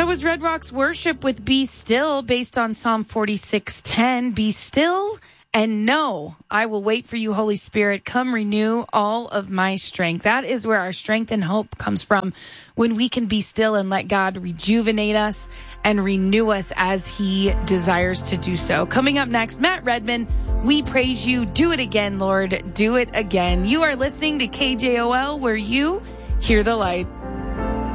That was Red Rocks Worship with Be Still, based on Psalm 46:10. Be still and know I will wait for you, Holy Spirit. Come renew all of my strength. That is where our strength and hope comes from, when we can be still and let God rejuvenate us and renew us as he desires to do so. Coming up next, Matt Redman, we praise you. Do it again, Lord. Do it again. You are listening to KJOL, where you hear the light.